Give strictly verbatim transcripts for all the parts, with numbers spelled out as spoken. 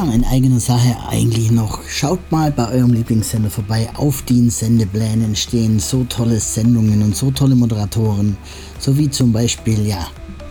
in eigener Sache eigentlich noch. Schaut mal bei eurem Lieblingssender vorbei. Auf den Sendeplänen stehen so tolle Sendungen und so tolle Moderatoren. So wie zum Beispiel, ja,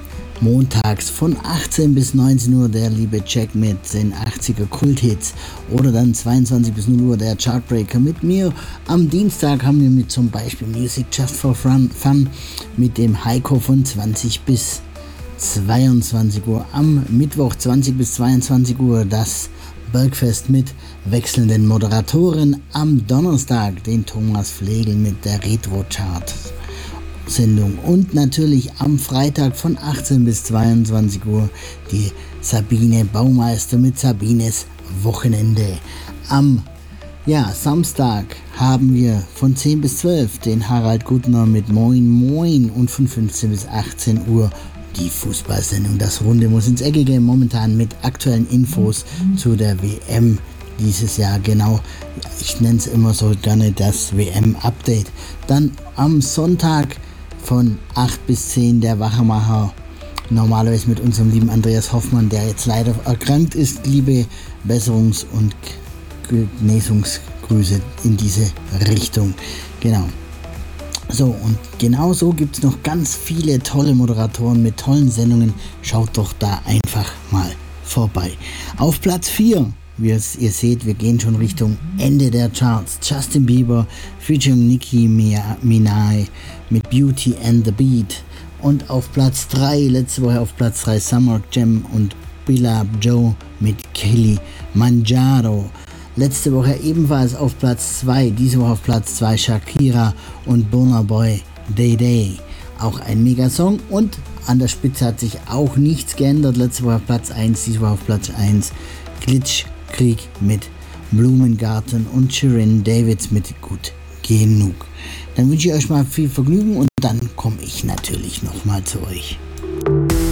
montags von achtzehn bis neunzehn Uhr der liebe Jack mit den achtziger Kulthits oder dann zweiundzwanzig bis null Uhr der Chartbreaker mit mir. Am Dienstag haben wir mit zum Beispiel Music Just for Fun, Fun mit dem Heiko von zwanzig bis zweiundzwanzig Uhr. Am Mittwoch zwanzig bis zweiundzwanzig Uhr das Bergfest mit wechselnden Moderatoren. Am Donnerstag den Thomas Flegel mit der Retro Chart Sendung und natürlich am Freitag von achtzehn bis zweiundzwanzig Uhr die Sabine Baumeister mit Sabines Wochenende. Am ja, Samstag haben wir von zehn bis zwölf den Harald Gutner mit Moin Moin und von fünfzehn bis achtzehn Uhr die Fußballsendung. Das Runde muss ins Eckige, momentan mit aktuellen Infos zu der W M dieses Jahr, genau. Ich nenne es immer so gerne das W M-Update. Dann am Sonntag von acht bis zehn der Wachemacher, normalerweise mit unserem lieben Andreas Hoffmann, der jetzt leider erkrankt ist. Liebe Besserungs- und Genesungsgrüße in diese Richtung. Genau. So, und genau so gibt es noch ganz viele tolle Moderatoren mit tollen Sendungen. Schaut doch da einfach mal vorbei. Auf Platz vier, wie ihr seht, wir gehen schon Richtung Ende der Charts. Justin Bieber featuring Nicki Minaj mit Beauty and the Beat. Und auf Platz drei, letzte Woche auf Platz drei, Summer Jam und Billa Joe mit Kelly Manjaro. Letzte Woche ebenfalls auf Platz zwei, diese Woche auf Platz zwei Shakira und Burna Boy, Day Day. Auch ein Megasong und an der Spitze hat sich auch nichts geändert. Letzte Woche auf Platz eins, diese Woche auf Platz eins Glitchkrieg mit Blumengarten und Shirin Davids mit Gut Genug. Dann wünsche ich euch mal viel Vergnügen und dann komme ich natürlich nochmal zu euch.